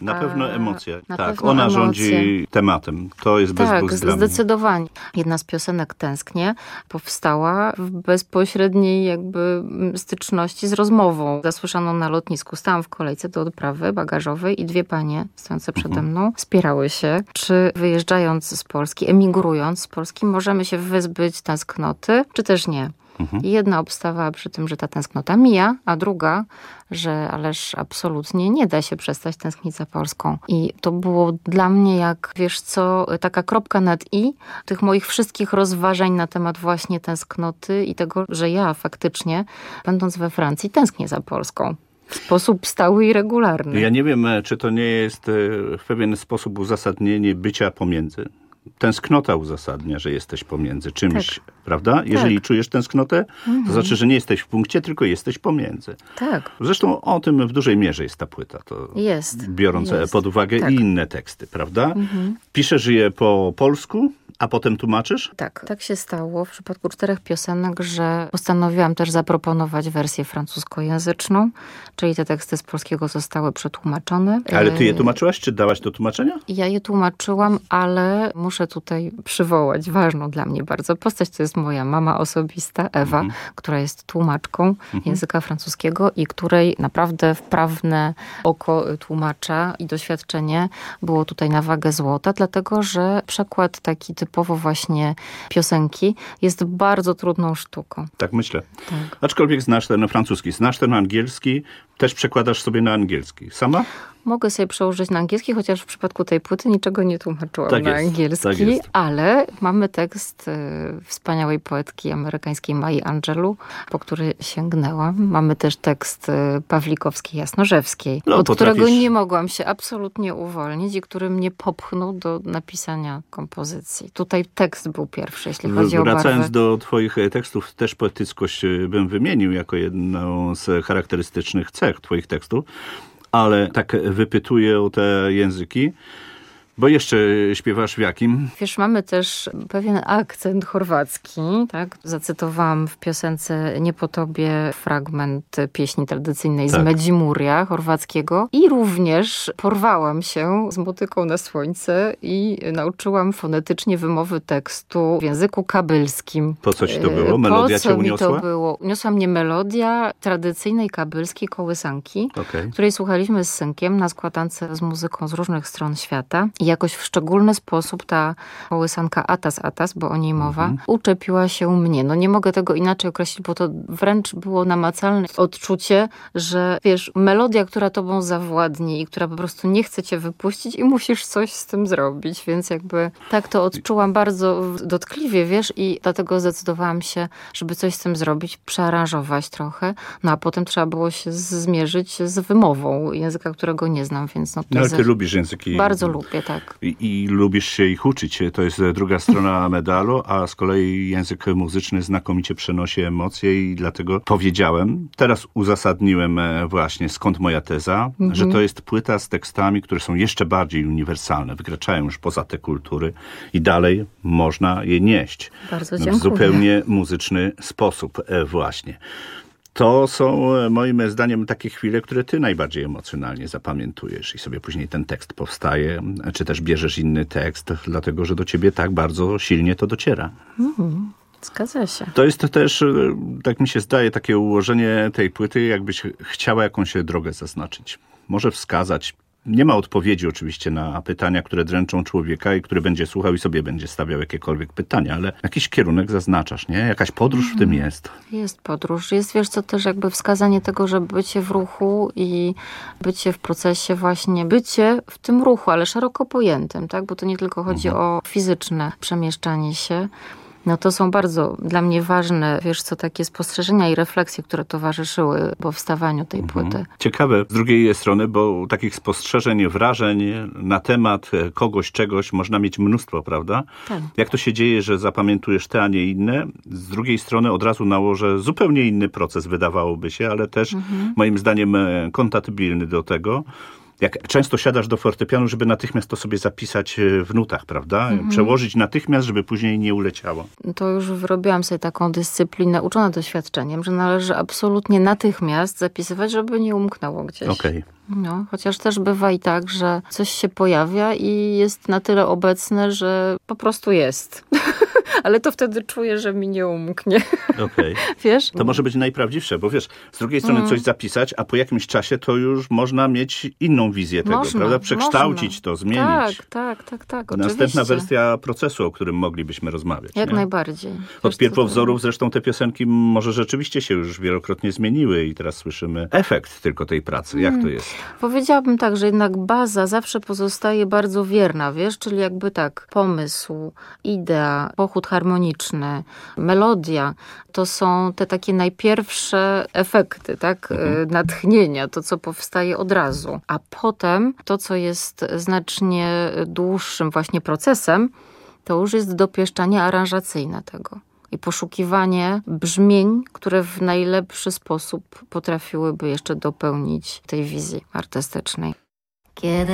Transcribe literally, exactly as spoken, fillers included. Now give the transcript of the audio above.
Na pewno emocje. Na tak, pewno ona emocje. rządzi tematem. To jest bez Tak, dwóch zdań. zdecydowanie. Jedna z piosenek Tęsknię powstała w bezpośredniej jakby styczności z rozmową zasłyszaną na lotnisku. Stałam w kolejce do odprawy bagażowej i dwie panie stojące przede Mhm. mną spierały się, czy wyjeżdżając z Polski, emigrując z Polski, możemy się wyzbyć tęsknoty, czy też nie. Mhm. I jedna obstawała przy tym, że ta tęsknota mija, a druga, że ależ absolutnie nie da się przestać tęsknić za Polską. I to było dla mnie jak, wiesz co, taka kropka nad i tych moich wszystkich rozważań na temat właśnie tęsknoty i tego, że ja faktycznie, będąc we Francji, tęsknię za Polską. W sposób stały i regularny. Ja nie wiem, czy to nie jest w pewien sposób uzasadnienie bycia pomiędzy. Tęsknota uzasadnia, że jesteś pomiędzy czymś, tak. prawda? Jeżeli tak. czujesz tęsknotę, mhm. to znaczy, że nie jesteś w punkcie, tylko jesteś pomiędzy. Tak. Zresztą o tym w dużej mierze jest ta płyta. To jest. Biorąc jest. pod uwagę tak. i inne teksty, prawda? Mhm. Piszesz je po polsku, a potem tłumaczysz? Tak, tak się stało w przypadku czterech piosenek, że postanowiłam też zaproponować wersję francuskojęzyczną, czyli te teksty z polskiego zostały przetłumaczone. Ale ty je tłumaczyłaś, czy dałaś do tłumaczenia? Ja je tłumaczyłam, ale muszę tutaj przywołać ważną dla mnie bardzo postać. To jest moja mama osobista, Ewa, mhm. która jest tłumaczką mhm. języka francuskiego i której naprawdę wprawne oko tłumacza i doświadczenie było tutaj na wagę złota, dlatego że przekład taki typowo właśnie piosenki jest bardzo trudną sztuką. Tak myślę. Tak. Aczkolwiek znasz ten francuski, znasz ten angielski, też przekładasz sobie na angielski. Sama? Mogę sobie przełożyć na angielski, chociaż w przypadku tej płyty niczego nie tłumaczyłam tak na jest, angielski, tak jest. ale mamy tekst y, wspaniałej poetki amerykańskiej Mai Angelou, po który sięgnęłam. Mamy też tekst y, Pawlikowskiej Jasnorzewskiej, no, od potrafisz... którego nie mogłam się absolutnie uwolnić i który mnie popchnął do napisania kompozycji. Tutaj tekst był pierwszy, jeśli chodzi o barwę. Wracając do twoich tekstów, też poetyckość bym wymienił jako jedną z charakterystycznych cech twoich tekstów. Ale tak wypytuję o te języki, bo jeszcze śpiewasz w jakim? Wiesz, mamy też pewien akcent chorwacki, tak? Zacytowałam w piosence Nie po tobie fragment pieśni tradycyjnej tak. z Medzimuria chorwackiego i również porwałam się z motyką na słońce i nauczyłam fonetycznie wymowy tekstu w języku kabylskim. Po co ci to było? Melodia po co cię uniosła? mi to było? Uniosła mnie melodia tradycyjnej kabylskiej kołysanki, okay. której słuchaliśmy z synkiem na składance z muzyką z różnych stron świata. I jakoś w szczególny sposób ta kołysanka Atas Atas, bo o niej mowa, mm-hmm. uczepiła się mnie. No nie mogę tego inaczej określić, bo to wręcz było namacalne odczucie, że wiesz, melodia, która tobą zawładnie i która po prostu nie chce cię wypuścić i musisz coś z tym zrobić, więc jakby tak to odczułam bardzo dotkliwie, wiesz, i dlatego zdecydowałam się, żeby coś z tym zrobić, przearanżować trochę, no a potem trzeba było się zmierzyć z wymową języka, którego nie znam, więc no to no, ale ty ze... lubisz języki. Bardzo lubię, tak. I, I lubisz się ich uczyć. To jest druga strona medalu, a z kolei język muzyczny znakomicie przenosi emocje i dlatego powiedziałem, teraz uzasadniłem właśnie skąd moja teza, mhm. że to jest płyta z tekstami, które są jeszcze bardziej uniwersalne, wykraczają już poza te kultury i dalej można je nieść. Bardzo w dziękuję. zupełnie muzyczny sposób właśnie. To są moim zdaniem takie chwile, które ty najbardziej emocjonalnie zapamiętujesz i sobie później ten tekst powstaje, czy też bierzesz inny tekst, dlatego że do ciebie tak bardzo silnie to dociera. Mhm. Zgadza się. To jest też, tak mi się zdaje, takie ułożenie tej płyty, jakbyś chciała jakąś drogę zaznaczyć. Może wskazać. Nie ma odpowiedzi oczywiście na pytania, które dręczą człowieka i który będzie słuchał i sobie będzie stawiał jakiekolwiek pytania, ale jakiś kierunek zaznaczasz, nie? Jakaś podróż w tym jest. Jest podróż. Jest, wiesz co, też jakby wskazanie tego, że bycie w ruchu i bycie w procesie właśnie, bycie w tym ruchu, ale szeroko pojętym, tak? Bo to nie tylko chodzi mhm. o fizyczne przemieszczanie się. No to są bardzo dla mnie ważne, wiesz co, takie spostrzeżenia i refleksje, które towarzyszyły powstawaniu tej mhm. płyty. Ciekawe z drugiej strony, bo takich spostrzeżeń, wrażeń na temat kogoś, czegoś można mieć mnóstwo, prawda? Tak. Jak to się dzieje, że zapamiętujesz te, a nie inne? Z drugiej strony od razu nałożę zupełnie inny proces, wydawałoby się, ale też mhm. moim zdaniem kompatybilny do tego. Jak często siadasz do fortepianu, żeby natychmiast to sobie zapisać w nutach, prawda? Mhm. Przełożyć natychmiast, żeby później nie uleciało. To już wyrobiłam sobie taką dyscyplinę, uczona doświadczeniem, że należy absolutnie natychmiast zapisywać, żeby nie umknęło gdzieś. Okej. Okay. No, chociaż też bywa i tak, że coś się pojawia i jest na tyle obecne, że po prostu jest. Ale to wtedy czuję, że mi nie umknie. Okej. Okay. Wiesz? To może być najprawdziwsze, bo wiesz, z drugiej strony mm. coś zapisać, a po jakimś czasie to już można mieć inną wizję tego, można, prawda? Przekształcić można. to, zmienić. Tak, tak, tak, tak, oczywiście. Następna wersja procesu, o którym moglibyśmy rozmawiać. Jak nie? najbardziej. Od pierwowzorów zresztą te piosenki może rzeczywiście się już wielokrotnie zmieniły i teraz słyszymy efekt tylko tej pracy. Jak hmm. to jest? Powiedziałabym tak, że jednak baza zawsze pozostaje bardzo wierna, wiesz, czyli jakby tak, pomysł, idea, pochód harmoniczny, melodia, to są te takie najpierwsze efekty, tak, mhm. natchnienia, to co powstaje od razu. A potem to, co jest znacznie dłuższym właśnie procesem, to już jest dopieszczanie aranżacyjne tego. I poszukiwanie brzmień, które w najlepszy sposób potrafiłyby jeszcze dopełnić tej wizji artystycznej. Kiedy